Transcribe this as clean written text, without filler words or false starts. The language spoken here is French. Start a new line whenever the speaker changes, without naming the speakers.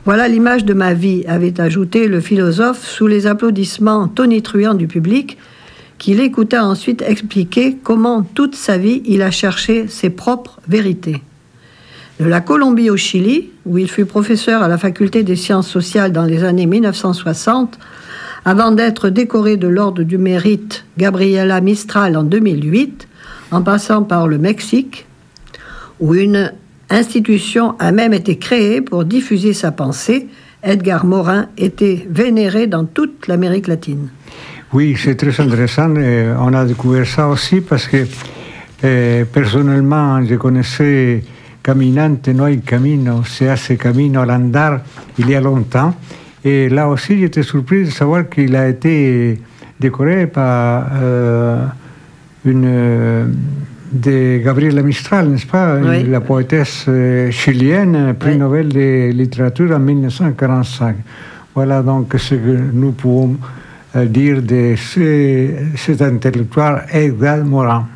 Voilà l'image de ma vie, avait ajouté le philosophe sous les applaudissements tonitruants du public, qui l'écouta ensuite expliquer comment toute sa vie il a cherché ses propres vérités. De la Colombie au Chili, où il fut professeur à la faculté des sciences sociales dans les années 1960, avant d'être décoré de l'ordre du mérite Gabriela Mistral en 2008, en passant par le Mexique, où une institution a même été créée pour diffuser sa pensée, Edgar Morin était vénéré dans toute l'Amérique latine.
Oui, c'est très intéressant. On a découvert ça aussi parce que personnellement, je connaissais Caminante no hay camino, se hace camino al andar, il y a longtemps. Et là aussi, j'étais surpris de savoir qu'il a été décoré par une de Gabriela Mistral, n'est-ce pas?
Oui.
La poétesse chilienne, prix
Oui.
Nobel de littérature en 1945. Voilà donc ce que nous pouvons dire de cet intellectuel Edgar Morin.